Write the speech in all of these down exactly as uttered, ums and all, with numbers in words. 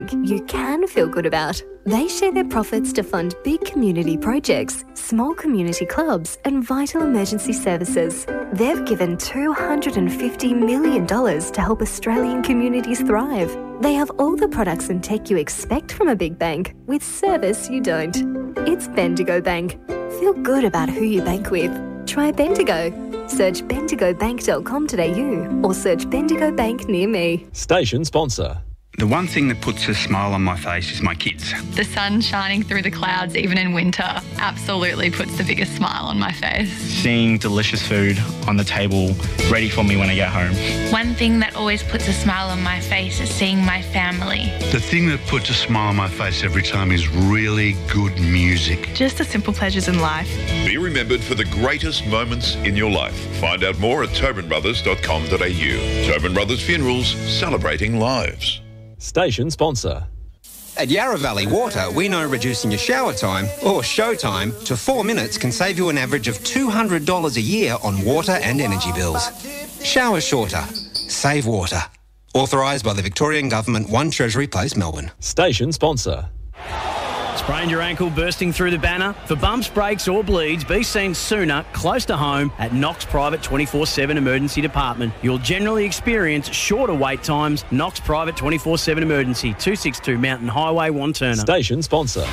You can feel good about. They share their profits to fund big community projects, small community clubs and vital emergency services. They've given two hundred fifty million dollars to help Australian communities thrive. They have all the products and tech you expect from a big bank, with service you don't. It's Bendigo Bank. Feel good about who you bank with. Try Bendigo. Search bendigo bank dot com dot a u or search Bendigo Bank near me. Station sponsor. The one thing that puts a smile on my face is my kids. The sun shining through the clouds, even in winter, absolutely puts the biggest smile on my face. Seeing delicious food on the table ready for me when I get home. One thing that always puts a smile on my face is seeing my family. The thing that puts a smile on my face every time is really good music. Just the simple pleasures in life. Be remembered for the greatest moments in your life. Find out more at tobin brothers dot com dot a u. Tobin Brothers Funerals, celebrating lives. Station sponsor. At Yarra Valley Water, we know reducing your shower time, or show time, to four minutes can save you an average of two hundred dollars a year on water and energy bills. Shower shorter. Save water. Authorised by the Victorian Government, one Treasury Place, Melbourne. Station sponsor. Sprained your ankle bursting through the banner? For bumps, breaks or bleeds, be seen sooner, close to home, at Knox Private twenty-four seven Emergency Department. You'll generally experience shorter wait times. Knox Private twenty-four seven Emergency, two sixty-two Mountain Highway, Wanturna. Station sponsor.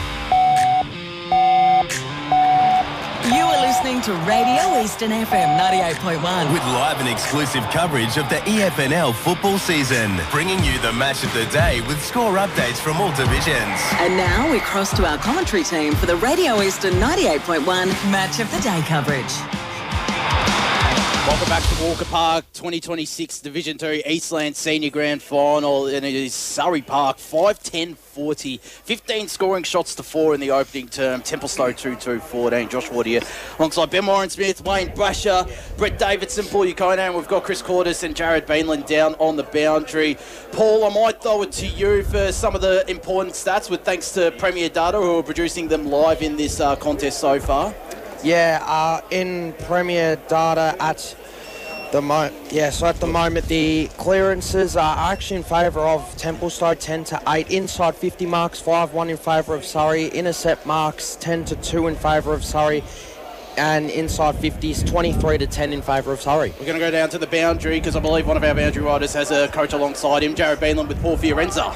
You are listening to Radio Eastern F M ninety-eight point one. With live and exclusive coverage of the E F N L football season. Bringing you the match of the day with score updates from all divisions. And now we cross to our commentary team for the Radio Eastern ninety-eight point one Match of the Day coverage. Welcome back to Walker Park, twenty twenty-six Division two Eastland Senior Grand Final, and it is Surrey Park, five ten forty, fifteen scoring shots to four in the opening term, Templestowe two two fourteen. Josh Ward here, alongside Ben Warren Smith, Wayne Brasher, Brett Davidson, Paul Yukonan. We've got Chris Cordes and Jared Beanland down on the boundary. Paul, I might throw it to you for some of the important stats, with thanks to Premier Data, who are producing them live in this uh, contest so far. Yeah, uh, in Premier Data at the mo- yeah, so at the moment the clearances are actually in favour of Templestowe, ten to eight. Inside fifty marks, five one in favour of Surrey. Intercept marks, ten to two in favour of Surrey. And inside fifties, twenty-three to ten in favour of Surrey. We're going to go down to the boundary, because I believe one of our boundary riders has a coach alongside him, Jared Beanland with Paul Fiorenza.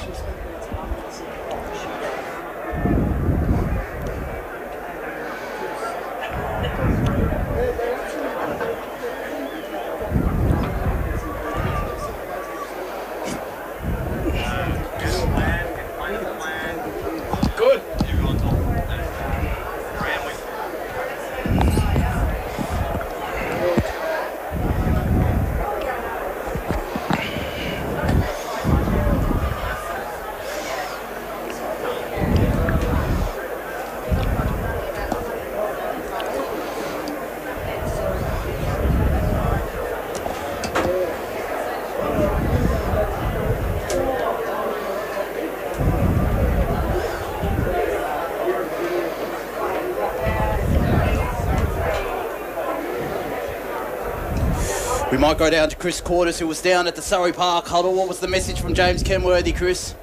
We might go down to Chris Cordes, who was down at the Surrey Park huddle. What was the message from James Kenworthy, Chris?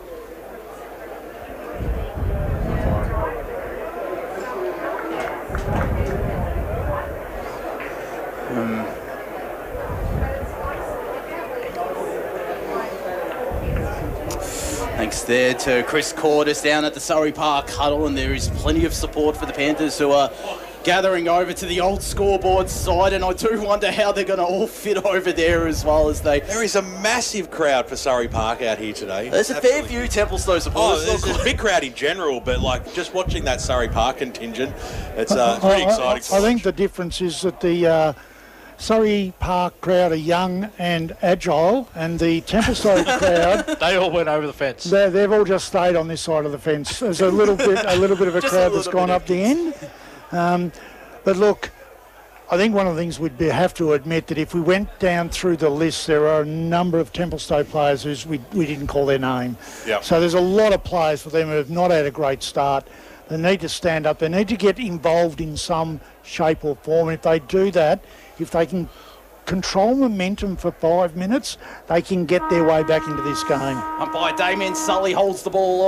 Um, thanks there to Chris Cordes down at the Surrey Park huddle, and there is plenty of support for the Panthers, who are gathering over to the old scoreboard side, and I do wonder how they're going to all fit over there as well as they... There is a massive crowd for Surrey Park out here today. There's a Absolutely. fair few Templestowe supporters. Oh, there's a big crowd in general, but like just watching that Surrey Park contingent, it's uh, pretty I, exciting. I, I think the difference is that the uh, Surrey Park crowd are young and agile, and the Templestowe crowd... They all went over the fence. They've all just stayed on this side of the fence. There's a little bit, a little bit of a Just crowd a that's little gone bit up the end. Um, but look, I think one of the things we'd be, have to admit that if we went down through the list, there are a number of Templestowe players who we, we didn't call their name. Yep. So there's a lot of players for them who have not had a great start. They need to stand up. They need to get involved in some shape or form. And if they do that, if they can control momentum for five minutes, they can get their way back into this game. Umpire Damien Sully holds the ball